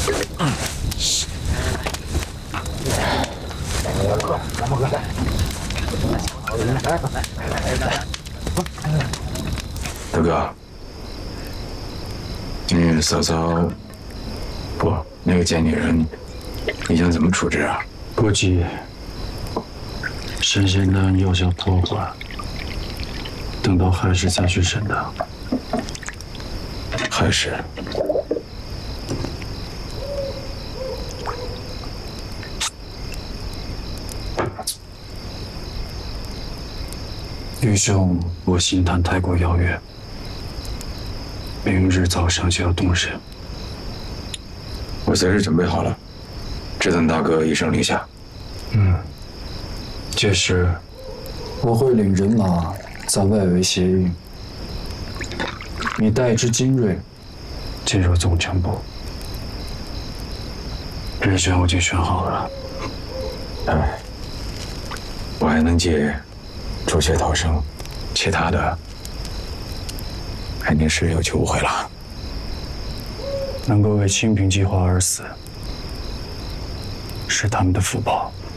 大哥，今日嫂嫂不，那个贱女人，你想怎么处置啊？ 估计神仙丹药效破坏，等到亥时再去审的。 亥时。 愚兄，我心坛太过遥远，明日早上就要动身。 我随时准备好了，只等大哥一声令下。 届时我会领人马在外围协运，你带支精锐进入总枪部。人选我已经选好了。 我还能借朱雀逃生，其他的肯定是有去无回了。 能够为清平计划而死，是他们的福报。